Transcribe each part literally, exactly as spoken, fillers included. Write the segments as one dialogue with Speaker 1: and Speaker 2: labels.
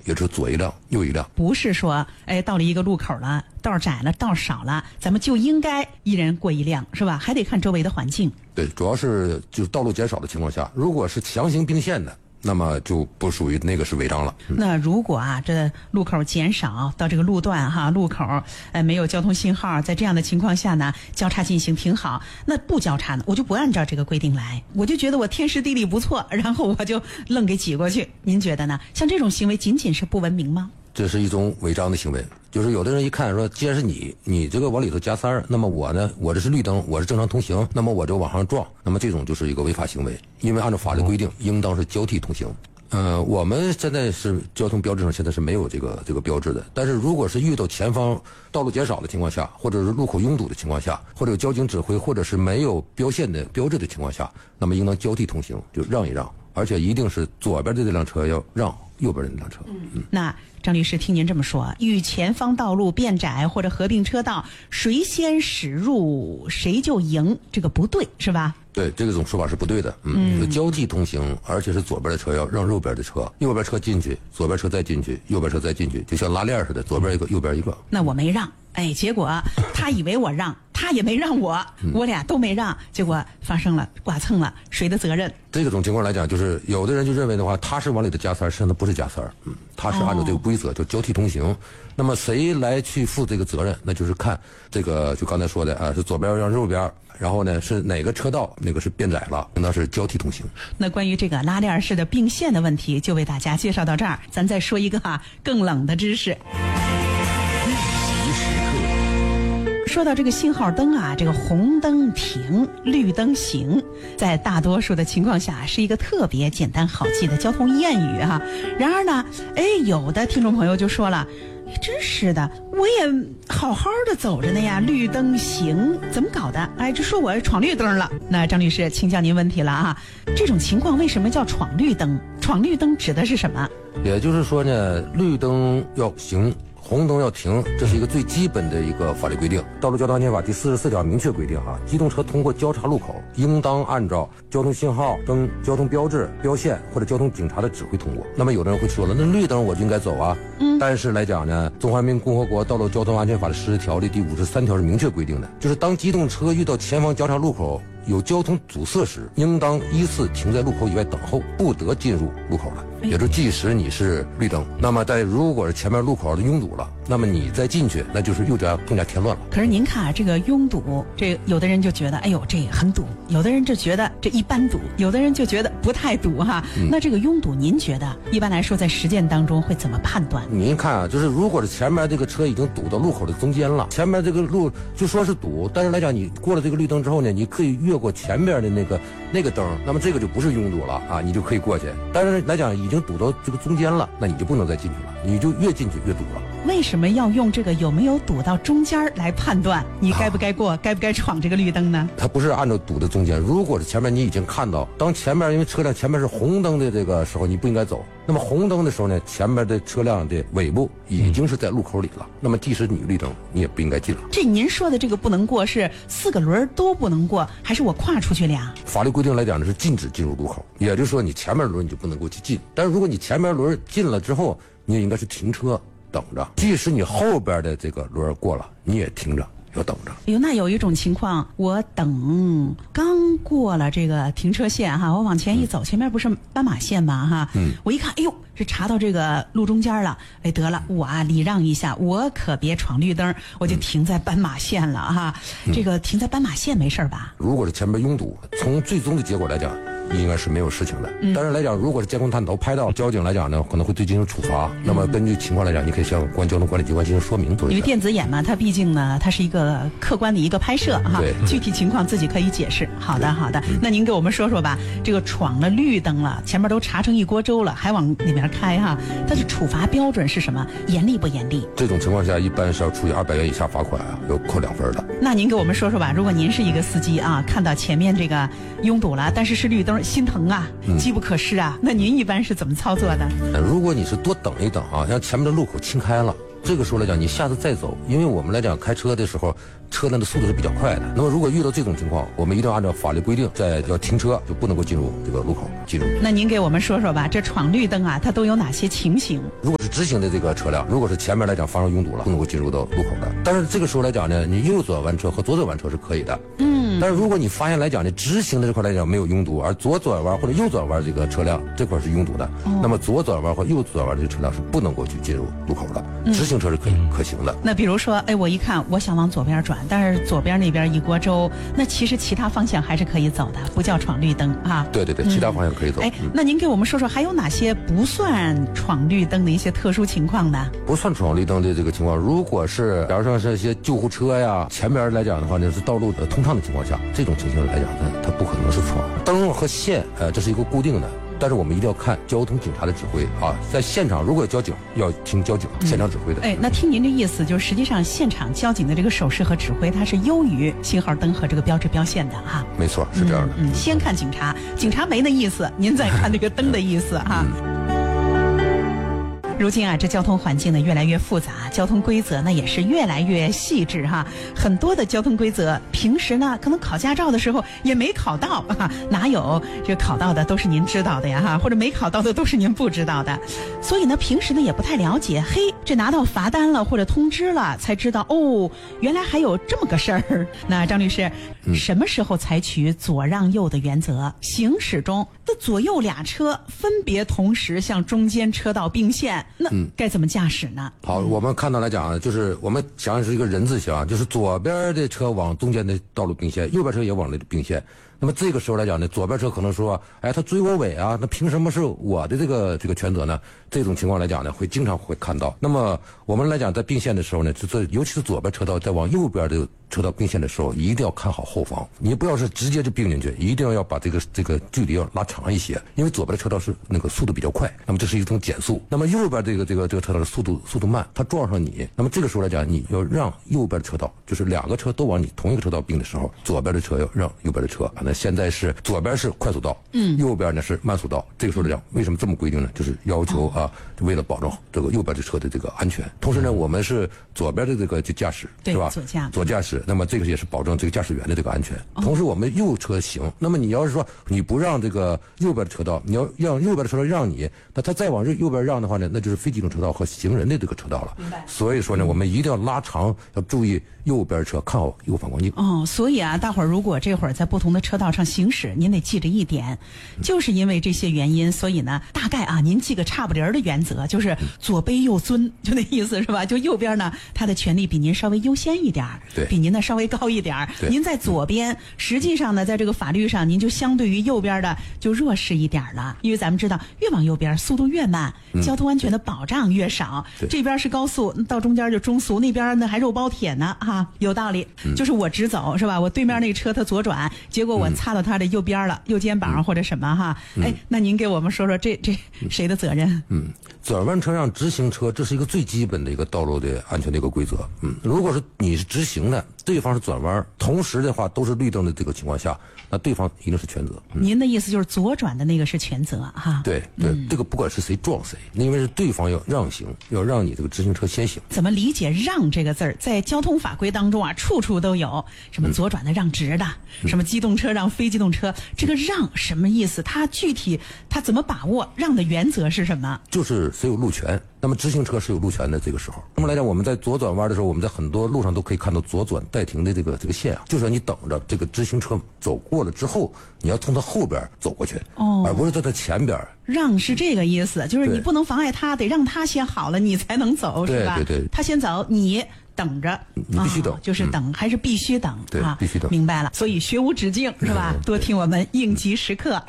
Speaker 1: 也就是左一辆右一辆。
Speaker 2: 不是说哎到了一个路口了，道窄了道少了，咱们就应该一人过一辆，是吧？还得看周围的环境。
Speaker 1: 对，主要是就是道路减少的情况下，如果是强行并线的，那么就不属于那个是违章了。
Speaker 2: 嗯、那如果啊，这路口减少到这个路段哈，路口呃没有交通信号，在这样的情况下呢，交叉进行挺好。那不交叉呢，我就不按照这个规定来，我就觉得我天时地利不错，然后我就愣给挤过去。您觉得呢？像这种行为仅仅是不文明吗？
Speaker 1: 这是一种违章的行为，就是有的人一看说，既然是你，你这个往里头加塞儿，那么我呢，我这是绿灯，我是正常通行，那么我就往上撞，那么这种就是一个违法行为，因为按照法律规定，应当是交替通行。呃，我们现在是交通标志上现在是没有这个这个标志的，但是如果是遇到前方道路减少的情况下，或者是路口拥堵的情况下，或者有交警指挥，或者是没有标线的标志的情况下，那么应当交替通行，就让一让，而且一定是左边的这辆车要让右边的那辆车。
Speaker 2: 嗯，嗯那张律师听您这么说，与前方道路变窄或者合并车道，谁先驶入谁就赢，这个不对是吧？
Speaker 1: 对，这种说法是不对的。嗯，嗯交替通行，而且是左边的车要让右边的车，右边车进去，左边车再进去，右边车再进去，就像拉链似的，左边一个，右边一个。
Speaker 2: 那我没让，哎，结果他以为我让，他也没让我，我俩都没让，结果发生了剐蹭了，谁的责任？
Speaker 1: 这种情况来讲，就是有的人就认为的话，他是往里的加塞，实际上他不是加塞，嗯，他是按照这个规则就交替通行。哦、那么谁来去负这个责任？那就是看这个，就刚才说的啊，是左边让右边。然后呢，是哪个车道那个是变窄了，那是交替通行。
Speaker 2: 那关于这个拉链式的并线的问题，就为大家介绍到这儿。咱再说一个哈更冷的知识。说到这个信号灯啊，这个红灯停，绿灯行，在大多数的情况下是一个特别简单好记的交通谚语哈。然而呢，哎，有的听众朋友就说了。真是的，我也好好的走着呢呀，绿灯行，怎么搞的？哎，这说我闯绿灯了。那张律师，请教您问题了啊，这种情况为什么叫闯绿灯？闯绿灯指的是什么？
Speaker 1: 也就是说呢，绿灯要行，红灯要停，这是一个最基本的一个法律规定。道路交通安全法第四十四条明确规定哈，机动车通过交叉路口，应当按照交通信号灯、交通标志、标线或者交通警察的指挥通过。那么有的人会说了，那绿灯我就应该走啊。嗯。但是来讲呢，中华人民共和国道路交通安全法的实施条例第五十三条是明确规定的，就是当机动车遇到前方交叉路口有交通阻塞时，应当依次停在路口以外等候，不得进入路口了。也就是即使你是绿灯，那么在如果是前面路口的拥堵了，那么你再进去，那就是又加更加添乱了。
Speaker 2: 可是您看啊，这个拥堵，这有的人就觉得哎呦这很堵，有的人就觉得这一般堵，有的人就觉得不太堵哈。嗯、那这个拥堵，您觉得一般来说在实践当中会怎么判断？
Speaker 1: 您看啊，就是如果是前面这个车已经堵到路口的中间了，前面这个路就说是堵，但是来讲你过了这个绿灯之后呢，你可以越过前边的那个那个灯，那么这个就不是拥堵了啊，你就可以过去。但是来讲已经堵到这个中间了，那你就不能再进去了，你就越进去越堵了。
Speaker 2: 为什么要用这个有没有堵到中间来判断你该不该过、啊、该不该闯这个绿灯呢？
Speaker 1: 它不是按照堵的中间，如果是前面你已经看到，当前面因为车辆前面是红灯的这个时候，你不应该走。那么红灯的时候呢，前面的车辆的尾部已经是在路口里了，嗯、那么即使你绿灯，你也不应该进了。
Speaker 2: 这您说的这个不能过是四个轮都不能过，还是我跨出去俩？
Speaker 1: 法律规定来讲呢是禁止进入路口，也就是说你前面轮你就不能够去进，但是如果你前面轮进了之后，你也应该是停车等着，即使你后边的这个轮过了，你也停着。要等着。
Speaker 2: 哎呦，那有一种情况，我等刚过了这个停车线哈，我往前一走，嗯、前面不是斑马线吗？哈，嗯，我一看，哎呦，是查到这个路中间了，哎，得了，我啊礼让一下，我可别闯绿灯，我就停在斑马线了哈。嗯、这个停在斑马线没事吧？
Speaker 1: 如果是前面拥堵，从最终的结果来讲，应该是没有事情的。嗯、但是来讲，如果是监控探头拍到交警来讲呢，可能会对进行处罚。嗯、那么根据情况来讲，你可以向公安交通管理机关进行说明。
Speaker 2: 因为电子眼嘛，它毕竟呢，它是一个客观的一个拍摄哈，具体情况自己可以解释。好的，好的，嗯、那您给我们说说吧，这个闯了绿灯了，前面都查成一锅粥了，还往里面开哈，它的处罚标准是什么？严厉不严厉？
Speaker 1: 这种情况下，一般是要处以二百元以下罚款啊，有扣两分的。
Speaker 2: 那您给我们说说吧，如果您是一个司机啊，看到前面这个拥堵了，但是是绿灯，心疼啊。嗯、机不可失啊！那您一般是怎么操作的？
Speaker 1: 如果你是多等一等啊，像前面的路口清开了，这个时候来讲，你下次再走，因为我们来讲开车的时候，车辆的速度是比较快的。那么如果遇到这种情况，我们一定要按照法律规定，在要停车就不能够进入这个路口进入。
Speaker 2: 那您给我们说说吧，这闯绿灯啊，它都有哪些情形？
Speaker 1: 如果是是直行的这个车辆，如果是前面来讲发生拥堵了，不能够进入到路口的。但是这个时候来讲呢，你右转弯车和左转弯车是可以的。嗯。但是如果你发现来讲呢，直行的这块来讲没有拥堵，而左转弯或者右转弯这个车辆这块是拥堵的，哦、那么左转弯或右转弯这个车辆是不能够去进入路口的。嗯、直行车是可以可行的。
Speaker 2: 那比如说，哎，我一看我想往左边转，但是左边那边一锅粥，那其实其他方向还是可以走的，不叫闯绿灯啊。
Speaker 1: 对对对，其他方向可以走。
Speaker 2: 哎、嗯，那您给我们说说还有哪些不算闯绿灯的一些特殊情况呢？
Speaker 1: 不算闯绿灯的这个情况，如果是假如说是一些救护车呀，前边来讲的话呢是道路的通畅的情况下，这种情形来讲呢，它不可能是闯。灯和线，呃，这是一个固定的。但是我们一定要看交通警察的指挥啊，在现场如果有交警，要听交警现场指挥的。
Speaker 2: 哎，那听您这意思，就是实际上现场交警的这个手势和指挥，它是优于信号灯和这个标志标线的哈。
Speaker 1: 没错，是这样的。
Speaker 2: 嗯，嗯先看警察，警察没那意思，您再看这个灯的意思哈。嗯如今啊，这交通环境呢越来越复杂，交通规则呢也是越来越细致哈。很多的交通规则，平时呢可能考驾照的时候也没考到啊，哪有这考到的都是您知道的呀哈，或者没考到的都是您不知道的。所以呢，平时呢也不太了解，嘿，这拿到罚单了或者通知了，才知道哦，原来还有这么个事儿。那张律师，嗯、什么时候采取左让右的原则？行驶中的左右俩车分别同时向中间车道并线。那该怎么驾驶呢？
Speaker 1: 嗯、好，我们看到来讲，就是我们想想是一个人字形啊，就是左边的车往中间的道路并线，右边车也往那并线。那么这个时候来讲呢，左边车可能说，哎，他追我尾啊，那凭什么是我的这个这个全责呢？这种情况来讲呢，会经常会看到。那么我们来讲，在并线的时候呢，就是尤其是左边车道在往右边的车道并线的时候，一定要看好后方，你不要是直接就并进去，一定要要把这个这个距离要拉长一些，因为左边的车道是那个速度比较快，那么这是一种减速。那么右边这个这个这个车道的速度速度慢，它撞上你，那么这个时候来讲，你要让右边的车道，就是两个车都往你同一个车道并的时候，左边的车要让右边的车。那现在是左边是快速道，嗯，右边呢是慢速道。这个时候来讲，为什么这么规定呢？就是要求啊，为了保证这个右边的车的这个安全。同时呢，我们是左边的这个驾驶，是吧？
Speaker 2: 左驾，
Speaker 1: 左驾驶。那么这个也是保证这个驾驶员的这个安全。同时，我们右车行。那么你要是说你不让这个右边的车道，你要让右边的车道让你，那他再往右边让的话呢，那就是非机动车道和行人的这个车道了。明白。所以说呢，我们一定要拉长，要注意右边车，看好右反光镜。
Speaker 2: 哦，所以啊，大伙儿如果这会儿在不同的车道上行驶，您得记着一点，就是因为这些原因，所以呢，大概啊，您记个差不离儿的原则，就是左卑右尊，就那意思是吧？就右边呢，他的权利比您稍微优先一点儿，
Speaker 1: 对，
Speaker 2: 比您的稍微高一点儿。您在左边，实际上呢，在这个法律上，您就相对于右边的就弱势一点了，因为咱们知道，越往右边速度越慢，交通安全的保障越少。嗯、这边是高速，到中间就中速，那边呢还肉包铁呢，哈，有道理。嗯、就是我直走是吧？我对面那个车他左转，结果我擦到他的右边了，右肩膀或者什么哈。嗯、哎，那您给我们说说这这谁的责任？
Speaker 1: 嗯，转弯车让直行车，这是一个最基本的一个道路的安全的一个规则。嗯，如果是你是直行的，对方是转弯，同时的话都是绿灯的这个情况下，那对方一定是全责。
Speaker 2: 嗯、您的意思就是左转的那个是全责哈？
Speaker 1: 对对，嗯、这个不管是谁撞谁，因为是对方要让行，要让你这个直行车先行。
Speaker 2: 怎么理解“让”这个字儿？在交通法规当中啊，处处都有，什么左转的让直的，嗯、什么机动车让非机动车，这个“让”什么意思？它具体它怎么把握？让的原则是什么？
Speaker 1: 就是谁有路权。那么直行车是有路权的，这个时候，那么来讲，我们在左转弯的时候，我们在很多路上都可以看到左转待停的这个这个线啊，就是说你等着这个直行车走过了之后，你要从他后边走过去，哦，而不是在他前边。
Speaker 2: 让是这个意思，就是你不能妨碍他，得让他先好了，你才能走，是吧？
Speaker 1: 对对对，
Speaker 2: 他先走，你等着，
Speaker 1: 你必须等，
Speaker 2: 哦、就是等，嗯、还是必须等，
Speaker 1: 对，
Speaker 2: 啊，
Speaker 1: 必须等，
Speaker 2: 明白了。所以学无止境，是吧？多听我们应急时刻。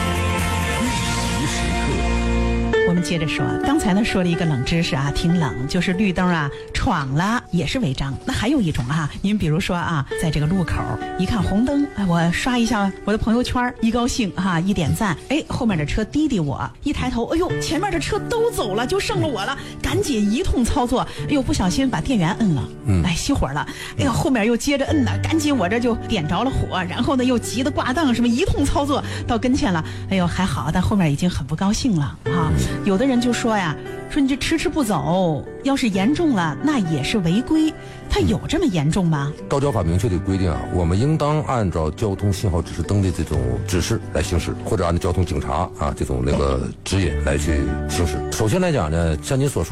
Speaker 2: 我们接着说，刚才呢说了一个冷知识啊，挺冷，就是绿灯啊闯了也是违章。那还有一种啊，您比如说啊，在这个路口一看红灯，哎，我刷一下我的朋友圈，一高兴哈、啊，一点赞，哎，后面的车滴滴我，一抬头，哎呦，前面的车都走了，就剩了我了，赶紧一通操作，哎呦，不小心把电源摁了，嗯，哎，熄火了，哎呦，后面又接着摁呢，赶紧我这就点着了火，然后呢又急得挂档，什么一通操作到跟前了，哎呦还好，但后面已经很不高兴了啊。有的人就说呀，说你这迟迟不走，要是严重了，那也是违规。它有这么严重吗？
Speaker 1: 道交法明确的规定啊，我们应当按照交通信号指示灯的这种指示来行驶，或者按照交通警察啊这种那个指引来去行驶。首先来讲呢，像您所说。